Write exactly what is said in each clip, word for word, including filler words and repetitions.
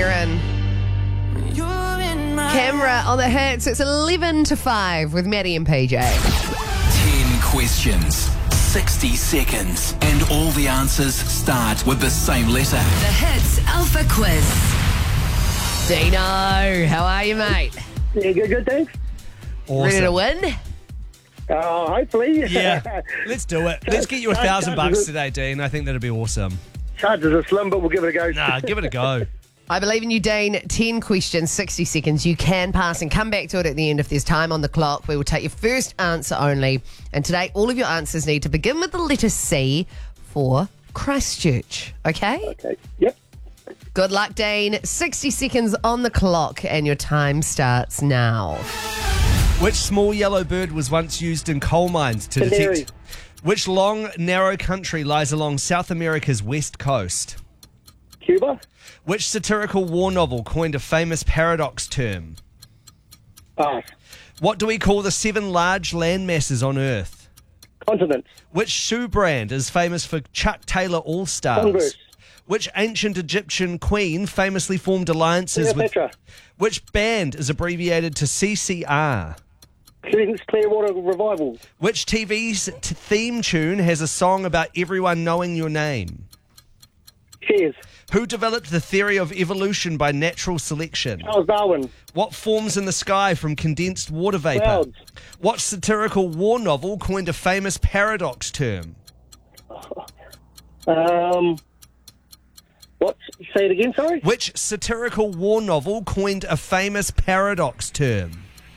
Sheeran. Camera on the hits. It's eleven to five with Maddie and P J. ten questions, sixty seconds, and all the answers start with the same letter. The Hits Alpha Quiz. Dino, how are you, mate? Yeah, good, good, thanks. Ready to win? Uh, hopefully. Yeah, let's do it. Let's get you a thousand bucks today, Dean. I think that'd be awesome. Chances are slim, but we'll give it a go. Nah, give it a go. I believe in you, Dean. ten questions, sixty seconds. You can pass and come back to it at the end if there's time on the clock. We will take your first answer only. And today, all of your answers need to begin with the letter C for Christchurch. Okay? Okay. Yep. Good luck, Dean. sixty seconds on the clock, and your time starts now. Which small yellow bird was once used in coal mines to Canary. detect? Which long, narrow country lies along South America's west coast? Cuba. Which satirical war novel coined a famous paradox term? Pass. What do we call the seven large land masses on Earth? Continent. Which shoe brand is famous for Chuck Taylor All-Stars? Converse. Which ancient Egyptian queen famously formed alliances with... Cleopatra. Which band is abbreviated to C C R? Clearwater Revival. Which T V's t- theme tune has a song about everyone knowing your name? Cheers. Who developed the theory of evolution by natural selection? Charles Darwin. What forms in the sky from condensed water vapour? Clouds. What satirical war novel coined a famous paradox term? Um. What? Say it again, sorry? Which satirical war novel coined a famous paradox term?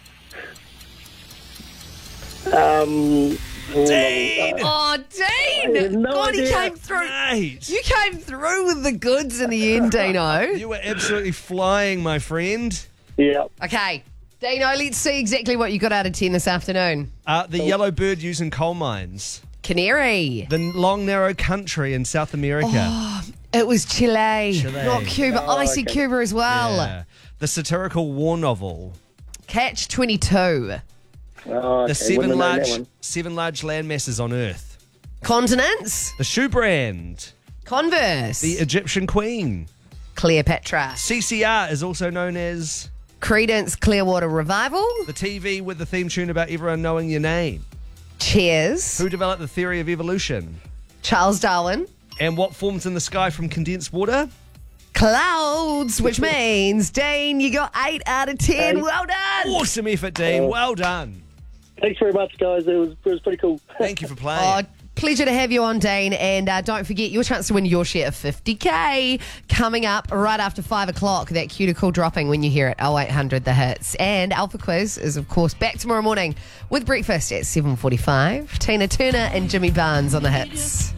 Um. Dean! Oh, Dean! no God, he idea. came through. Mate! You came through with the goods in the end, Dino. You were absolutely flying, my friend. Yeah. Okay, Dino, let's see exactly what you got out of ten this afternoon. Uh, the yellow bird used in coal mines. Canary. The long, narrow country in South America. It was Chile, Chile. not Cuba. Oh, I said okay. Cuba as well. Yeah. The satirical war novel. Catch twenty-two. Oh, The okay. seven Wouldn't have known large that one. seven large land masses on Earth. Continents. The shoe brand. Converse. The Egyptian queen. Cleopatra. C C R is also known as Credence Clearwater Revival. the T V with the theme tune about everyone knowing your name. Cheers. Who developed the theory of evolution? Charles Darwin. And what forms in the sky from condensed water? Clouds, which means, Dean, you got eight out of ten. Eight. Well done. Awesome effort, Dean. Well done. Thanks very much, guys. It was, it was pretty cool. Thank you for Oh, playing. pleasure to have you on, Dean. And uh, don't forget your chance to win your share of fifty K coming up right after five o'clock. That cuticle dropping when you hear it. oh eight hundred The Hits. And Alpha Quiz is, of course, back tomorrow morning with breakfast at seven forty-five. Tina Turner and Jimmy Barnes on The Hits.